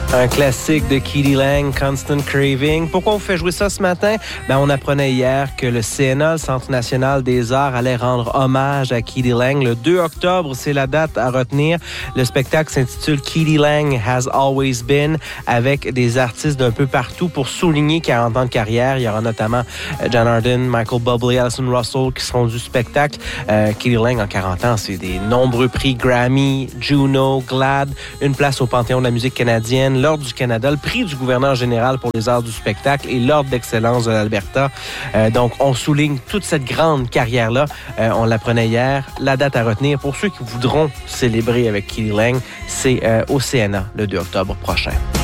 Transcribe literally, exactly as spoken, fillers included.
Un classique de k d. Lang, Constant Craving. Pourquoi on vous fait jouer ça ce matin? Ben, on apprenait hier que le C N A, le Centre national des arts, allait rendre hommage à k d. Lang. Le deux octobre, c'est la date à retenir. Le spectacle s'intitule K D. Lang Has Always Been, avec des artistes d'un peu partout pour souligner quarante ans de carrière. Il y aura notamment John Arden, Michael Bublé, Alison Russell qui seront du spectacle. Euh, k d. Lang, en quarante ans, c'est des nombreux prix Grammy, Juno, GLAAD, une place au Panthéon de la musique canadienne, l'Ordre du Canada, le prix du gouverneur général pour les arts du spectacle et l'Ordre d'excellence de l'Alberta. Euh, donc, on souligne toute cette grande carrière-là. Euh, on l'apprenait hier. La date à retenir pour ceux qui voudront célébrer avec k d. Lang, c'est euh, au C N A le deux octobre prochain.